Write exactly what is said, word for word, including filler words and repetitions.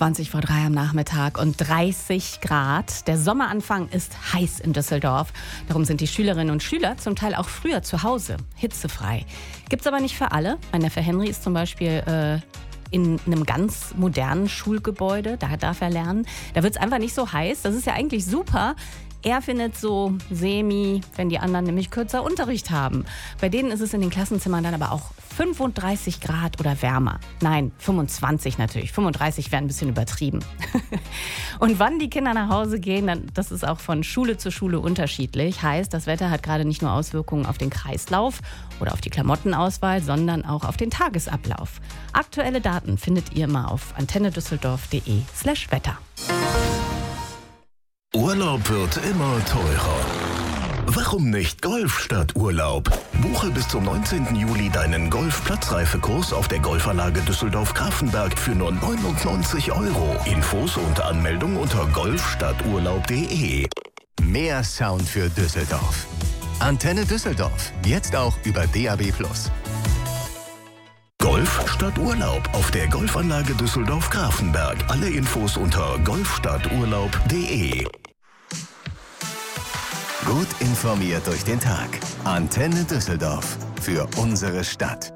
zwanzig vor drei am Nachmittag und dreißig Grad. Der Sommeranfang ist heiß in Düsseldorf. Darum sind die Schülerinnen und Schüler zum Teil auch früher zu Hause, hitzefrei. Gibt's aber nicht für alle. Mein Neffe Henry ist zum Beispiel äh, in einem ganz modernen Schulgebäude. Da darf er lernen. Da wird's einfach nicht so heiß. Das ist ja eigentlich super. Er findet so semi, wenn die anderen nämlich kürzer Unterricht haben. Bei denen ist es in den Klassenzimmern dann aber auch fünfunddreißig Grad oder wärmer. Nein, fünfundzwanzig natürlich. fünfunddreißig wäre ein bisschen übertrieben. Und wann die Kinder nach Hause gehen, dann, das ist auch von Schule zu Schule unterschiedlich. Heißt, das Wetter hat gerade nicht nur Auswirkungen auf den Kreislauf oder auf die Klamottenauswahl, sondern auch auf den Tagesablauf. Aktuelle Daten findet ihr mal auf antennedüsseldorf.de slash Wetter. Urlaub wird immer teurer. Warum nicht Golf statt Urlaub? Buche bis zum neunzehnten Juli deinen Golf-Platzreifekurs auf der Golfanlage Düsseldorf-Grafenberg für nur neunundneunzig Euro. Infos und Anmeldung unter golf statt urlaub punkt de. Mehr Sound für Düsseldorf. Antenne Düsseldorf. Jetzt auch über D A B plus. Golf statt Urlaub auf der Golfanlage Düsseldorf-Grafenberg. Alle Infos unter golf statt urlaub punkt de. Gut informiert durch den Tag. Antenne Düsseldorf. Für unsere Stadt.